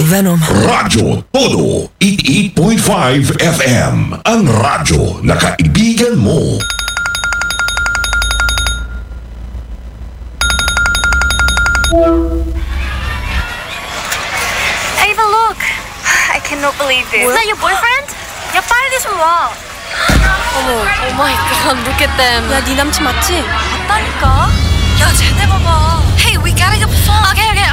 Venom. Radyo Todo 88.5 FM. Ang radyo na kaibigan mo. Ava, look! I cannot believe this. Is that your boyfriend? 야, 빨리 좀 와. Oh my god, look at them. 야, 네 남친 맞지? 맞다니까. 야, 쟤네 봐봐. Hey, we gotta go perform. Okay,